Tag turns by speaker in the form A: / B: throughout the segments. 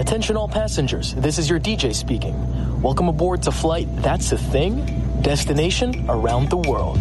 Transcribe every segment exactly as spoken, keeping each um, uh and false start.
A: Attention all passengers, this is your D J speaking. Welcome aboard to flight That's a Thing, destination around the world.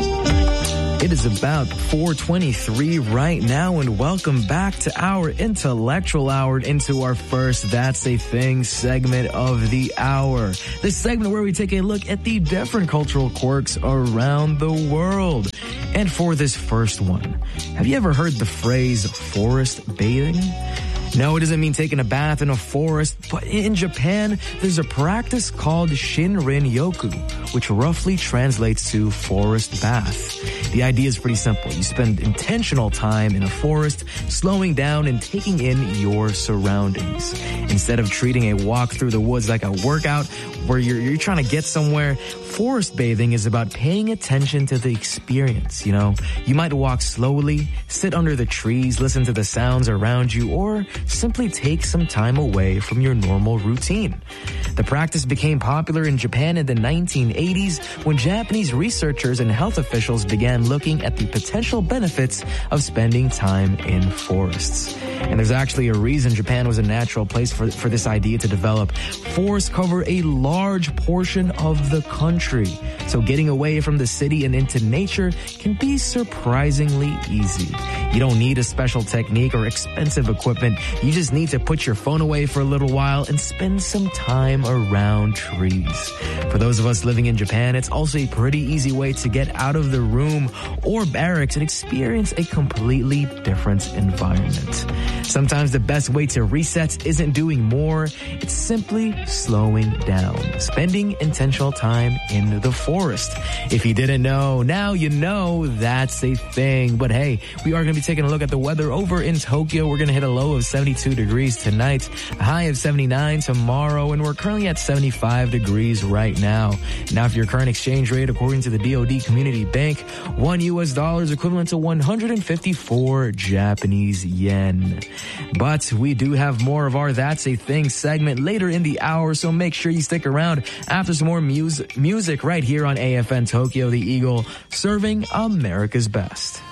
B: It is about four twenty-three right now, and welcome back to our intellectual hour, into our first That's a Thing segment of the hour. This segment where we take a look at the different cultural quirks around the world. And for this first one, have you ever heard the phrase forest bathing? No, it doesn't mean taking a bath in a forest, but in Japan, there's a practice called Shinrin-yoku, which roughly translates to forest bath. The idea is pretty simple. You spend intentional time in a forest, slowing down and taking in your surroundings. Instead of treating a walk through the woods like a workout where you're, you're trying to get somewhere, forest bathing is about paying attention to the experience. You know, you might walk slowly, sit under the trees, listen to the sounds around you, or simply take some time away from your normal routine. The practice became popular in Japan in the nineteen eighties when Japanese researchers and health officials began looking at the potential benefits of spending time in forests. And there's actually a reason Japan was a natural place for, for this idea to develop. Forests cover a large portion of the country, so getting away from the city and into nature can be surprisingly easy. You don't need a special technique or expensive equipment. You just need to put your phone away for a little while and spend some time around trees. For those of us living in Japan, it's also a pretty easy way to get out of the room or barracks and experience a completely different environment. Sometimes the best way to reset isn't doing more, it's simply slowing down, spending intentional time in the forest. If you didn't know, now you know that's a thing. But hey, we are going to be taking a look at the weather over in Tokyo. We're going to hit a low of seventy-two degrees tonight, a high of seventy-nine tomorrow, and we're currently at seventy-five degrees right now. Now, for your current exchange rate, according to the D O D Community Bank, one U S dollar is equivalent to one hundred fifty-four Japanese yen. But we do have more of our That's a Thing segment later in the hour, so make sure you stick around after some more music, music right here on A F N Tokyo, the Eagle, serving America's best.